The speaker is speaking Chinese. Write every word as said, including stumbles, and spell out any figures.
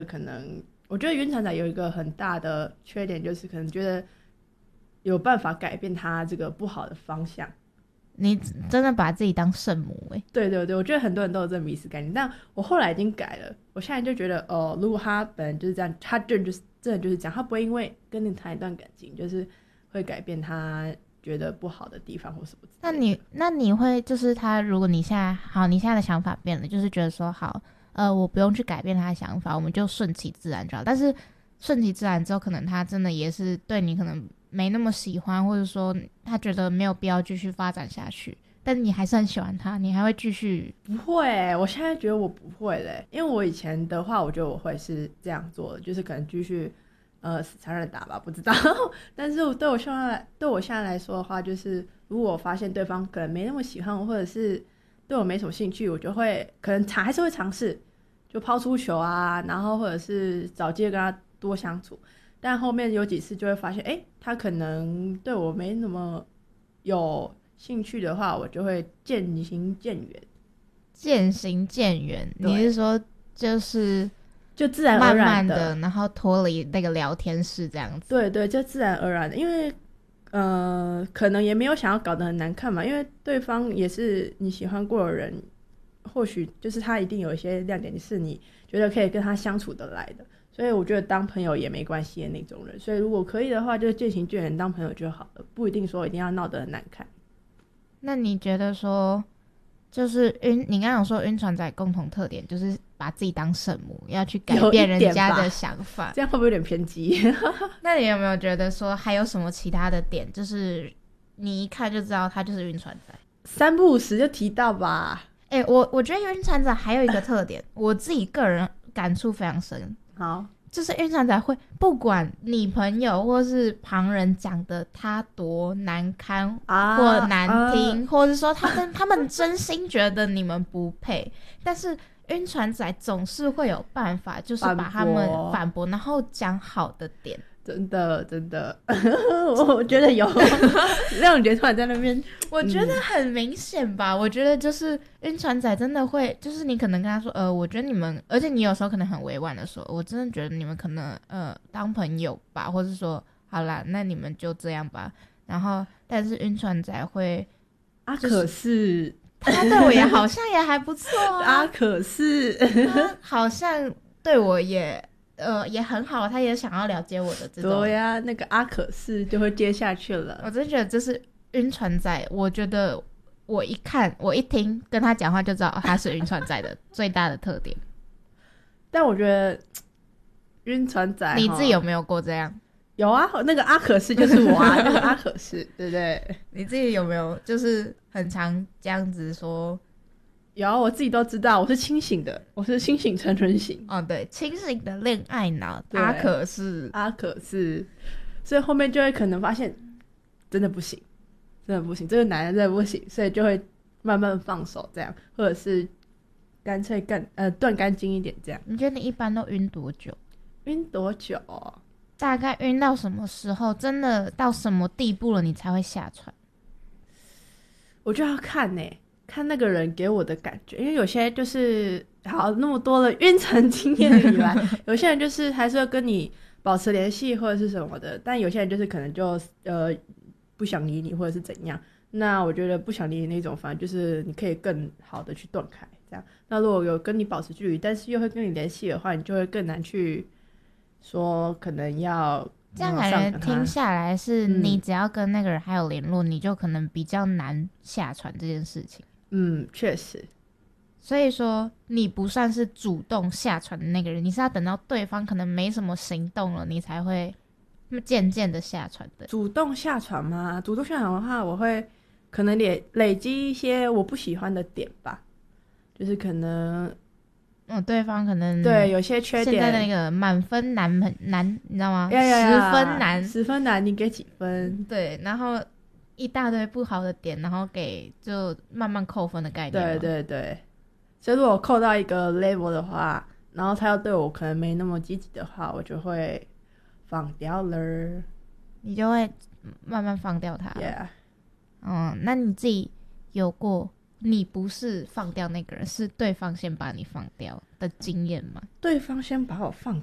可能我觉得晕船仔有一个很大的缺点，就是可能觉得有办法改变他这个不好的方向。 你真的把自己当圣母哎、欸！ 对对对，我觉得很多人都有这个迷思概念，但我后来已经改了。我现在就觉得，哦，如果他本来就是这样，他真的就是真的就是这样，他不会因为跟你谈一段感情，就是会改变他觉得不好的地方或什么之类的。 那你那你会就是他，如果你现在好，你现在的想法变了，就是觉得说好，呃，我不用去改变他的想法，我们就顺其自然就好。但是顺其自然之后，可能他真的也是对你可能没那么喜欢，或者说他觉得没有必要继续发展下去，但你还是很喜欢他，你还会继续？ 不会欸，我现在觉得我不会嘞，因为我以前的话，我觉得我会是这样做的，就是可能继续呃死缠烂打吧，不知道。但是对我现在对我现在来说的话，就是如果我发现对方可能没那么喜欢我，或者是对我没什么兴趣，我就会可能尝还是会尝试，就抛出球啊，然后或者是找机会跟他多相处。但后面有几次就会发现，哎，他可能对我没那么有兴趣的话，我就会渐行渐远。 渐行渐远。你是说就是就自然而慢然慢的，然后脱离那个聊天室这样子？ 对对，就自然而然的，因为呃，可能也没有想要搞得很难看嘛，因为对方也是你喜欢过的人，或许就是他一定有一些亮点，是你觉得可以跟他相处得来的，所以我觉得当朋友也没关系的那种人。所以如果可以的话，就渐行渐远，当朋友就好了，不一定说一定要闹得很难看。 那你觉得说，就是晕，你刚刚有说晕船仔共同特点就是把自己当圣母，要去改变人家的想法， 这样会不会有点偏激？ 那你有没有觉得说还有什么其他的点，就是你一看就知道他就是晕船仔？ 三不五时就提到吧。 哎、欸，我我觉得晕船仔还有一个特点，我自己个人感触非常深。 好， 就是晕船仔会不管你朋友或是旁人讲的他多难堪或难听，啊、或者说他跟他们真心觉得你们不配，但是晕船仔总是会有办法，就是把他们反驳，然后讲好的点。 真的真的我觉得有让你觉得突然在那边我觉得很明显吧、嗯、我觉得就是晕船仔真的会，就是你可能跟他说呃，我觉得你们，而且你有时候可能很委婉的说，我真的觉得你们可能呃当朋友吧，或是说好啦，那你们就这样吧。然后但是晕船仔会啊，可是他对我也好像也还不错啊啊，可是他好像对我也呃，也很好，他也想要了解我的这种。 对呀、啊，那个阿可是就会接下去了。 我真觉得这是晕船仔，我觉得我一看我一听跟他讲话就知道、哦、他是晕船仔的最大的特点。 但我觉得晕船仔， 你自己有没有过这样？ 有啊，那个阿可是就是我啊，那个阿可是，对不对？ 你自己有没有就是很常这样子说？ 有啊，我自己都知道，我是清醒的，我是清醒成人型。 哦，对，清醒的恋爱脑，阿可是， 阿可是，所以后面就会可能发现真的不行，真的不行，这个男人真的不行，所以就会慢慢放手这样，或者是干脆干呃断干净一点这样。 你觉得你一般都晕多久？ 晕多久、哦？ 大概晕到什么时候？真的到什么地步了，你才会下船？ 我就要看呢、欸。看那个人给我的感觉，因为有些就是好那么多的晕船经验以来，有些人就是还是会跟你保持联系或者是什么的，但有些人就是可能就呃不想理你或者是怎样。那我觉得不想理你那种，反正就是你可以更好的去断开这样。那如果有跟你保持距离，但是又会跟你联系的话，你就会更难去说可能要。 这样感觉听下来是你只要跟那个人还有联络、嗯、你就可能比较难下船这件事情。 嗯，确实。 所以说你不算是主动下船的那个人，你是要等到对方可能没什么行动了，你才会渐渐的下船的。 主动下船吗？主动下船的话，我会可能累累积一些我不喜欢的点吧，就是可能， 嗯，对方可能对有些缺点。 现在的那个满分男男，你知道吗？ 呀呀呀十分男， 十分男，你给几分？ 对，然后。一大堆不好的点，然后给就慢慢扣分的概念。 对对对，所以如果扣到一个 level 的话，然后他要对我可能没那么积极的话，我就会放掉了。 你就会慢慢放掉他。 Yeah。 嗯，那你自己有过你不是放掉那个人，是对方先把你放掉的经验吗？ 对方先把我放